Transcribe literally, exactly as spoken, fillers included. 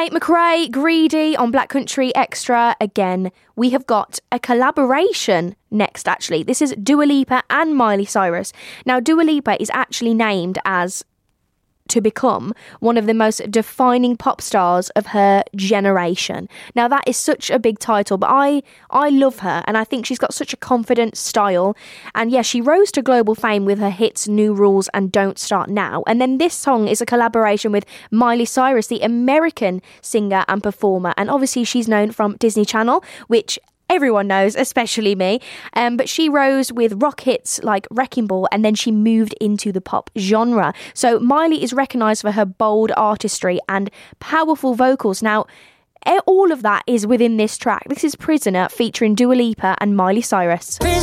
Tate McRae, Greedy on Black Country Extra. Again, we have got a collaboration next, actually. This is Dua Lipa and Miley Cyrus. Now, Dua Lipa is actually named as to become one of the most defining pop stars of her generation. Now, that is such a big title, but I I love her, and I think she's got such a confident style. And yeah, she rose to global fame with her hits New Rules and Don't Start Now. And then this song is a collaboration with Miley Cyrus, the American singer and performer. And obviously she's known from Disney Channel, which everyone knows, especially me. Um, but she rose with rock hits like Wrecking Ball, and then she moved into the pop genre. So Miley is recognised for her bold artistry and powerful vocals. Now, all of that is within this track. This is Prisoner featuring Dua Lipa and Miley Cyrus.